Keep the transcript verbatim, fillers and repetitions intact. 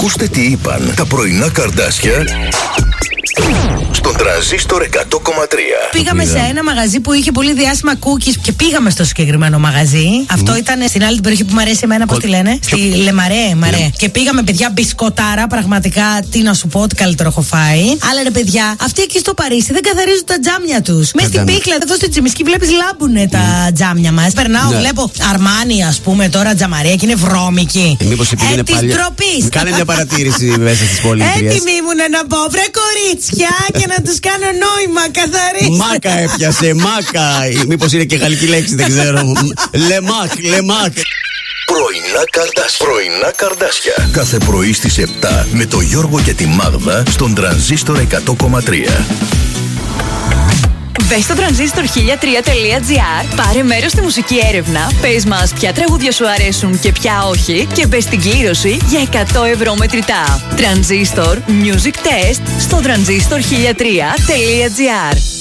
Ακούστε τι είπαν τα πρωινά Καρντάσια στον Τρανζίστορ εκατό κόμμα τρία. Πήγαμε σε ένα μαγαζί που είχε πολύ διάσημα cookies και πήγαμε στο συγκεκριμένο μαγαζί. Mm. Αυτό ήταν στην άλλη την περιοχή που μου αρέσει εμένα, πώς τη λένε? Στη Λεμαρέ, Μαρέ. Yeah. Και πήγαμε, παιδιά, μπισκοτάρα. Πραγματικά, τι να σου πω, ότι καλύτερο έχω φάει. Αλλά ρε, παιδιά, αυτοί εκεί στο Παρίσι δεν καθαρίζουν τα τζάμια του. Μέσα στην πίκλα, εδώ στο Τσιμισκή, βλέπει λάμπουνε τα τζάμια μα. Περνάω, yeah. βλέπω Αρμάνι, α πούμε, τώρα τζαμαρία και είναι βρώμικη. Ε, Μήπως επειδή είναι πάλι. Κάνε μια παρατήρηση μέσα στι πολίτριες. Έτοιμοι ήμουν να πω, βρε κορίτσια, και να του κάνω νόημα, καθαρίστα. Μάκα έπιασε, μάκα. Μήπως είναι και γαλλική λέξη, δεν ξέρω. Λεμάκ, λεμάκ. Πρωινά Καρντάσια. Πρωινά Καρντάσια. Κάθε πρωί στις επτά με το Γιώργο και τη Μάγδα στον Τρανζίστορ εκατό κόμμα τρία. Μπες στο τρανζίστορ χίλια τρία τελεία τζι άρ, πάρε μέρος στη μουσική έρευνα, πες μας ποια τραγούδια σου αρέσουν και ποια όχι και μπες στην κλήρωση για εκατό ευρώ μετρητά. Τρανζίστορ Music Test στο τρανζίστορ χίλια τρία τελεία τζι άρ.